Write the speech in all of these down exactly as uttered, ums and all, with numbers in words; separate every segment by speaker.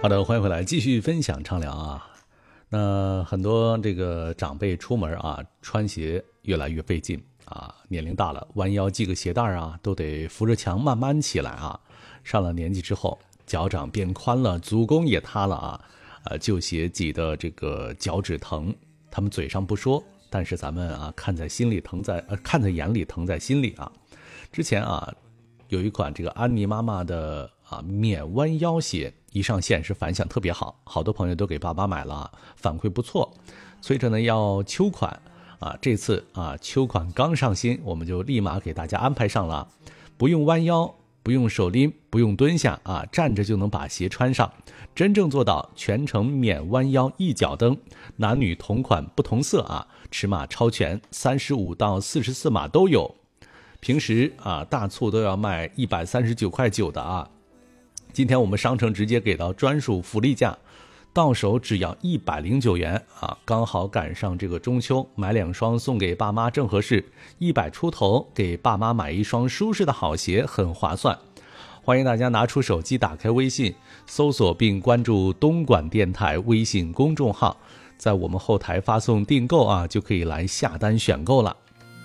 Speaker 1: 好的，欢迎回来，继续分享畅聊啊。那很多这个长辈出门啊，穿鞋越来越费劲啊，年龄大了，弯腰系个鞋带啊，都得扶着墙慢慢起来啊。上了年纪之后，脚掌变宽了，足弓也塌了啊，呃，旧鞋挤得这个脚趾疼，他们嘴上不说，但是咱们啊看在心里疼在呃看在眼里疼在心里啊。之前啊有一款这个安妮妈妈的啊免弯腰鞋一上线是反响特别好，好多朋友都给爸爸买了，反馈不错。随着呢要秋款啊，这次啊秋款刚上新，我们就立马给大家安排上了，不用弯腰，不用手拎，不用蹲下啊，站着就能把鞋穿上，真正做到全程免弯腰一脚蹬，男女同款不同色啊，尺码超全，三十五到四十四码都有。平时啊大促都要卖一百三十九块九的啊，今天我们商城直接给到专属福利价，到手只要一百零九元啊，刚好赶上这个中秋，买两双送给爸妈正合适，一百出头给爸妈买一双舒适的好鞋很划算。欢迎大家拿出手机，打开微信，搜索并关注东莞电台微信公众号，在我们后台发送订购啊，就可以来下单选购了。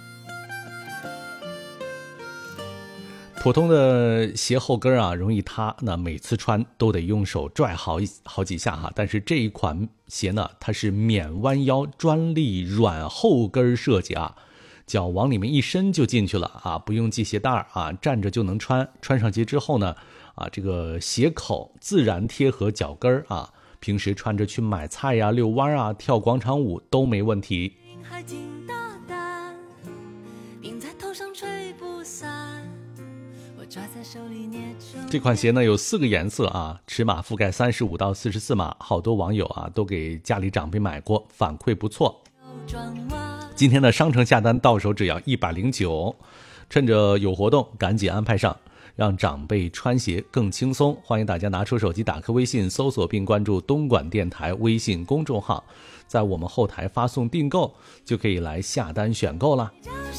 Speaker 1: 普通的鞋后跟啊容易塌，那每次穿都得用手拽好好几下哈。但是这一款鞋呢，它是免弯腰专利软后跟设计啊，脚往里面一伸就进去了啊，不用系鞋带啊，站着就能穿。穿上鞋之后呢，啊这个鞋口自然贴合脚跟啊，平时穿着去买菜呀、遛弯啊、跳广场舞都没问题。这款鞋呢有四个颜色啊，尺码覆盖三十五到四十四码，好多网友啊都给家里长辈买过，反馈不错。今天的商城下单到手只要一百零九，趁着有活动赶紧安排上，让长辈穿鞋更轻松。欢迎大家拿出手机，打开微信，搜索并关注东莞电台微信公众号，在我们后台发送订购就可以来下单选购了。